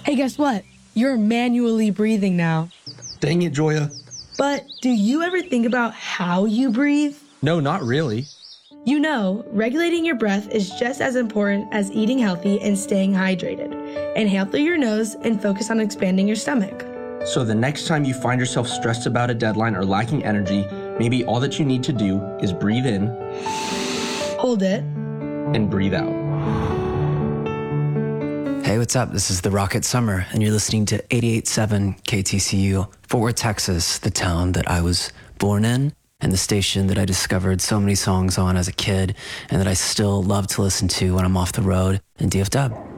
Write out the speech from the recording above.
Hey, guess what? You're manually breathing now. Dang it, Joya. But do you ever think about how you breathe? No, not really. You know, regulating your breath is just as important as eating healthy and staying hydrated. Inhale through your nose and focus on expanding your stomach. So the next time you find yourself stressed about a deadline or lacking energy, maybe all that you need to do is breathe in, Hold it, and breathe out. Hey, what's up? This is The Rocket Summer, and you're listening to 88.7 KTCU, Fort Worth, Texas, the town that I was born in, and the station that I discovered so many songs on as a kid, and that I still love to listen to when I'm off the road in DFW.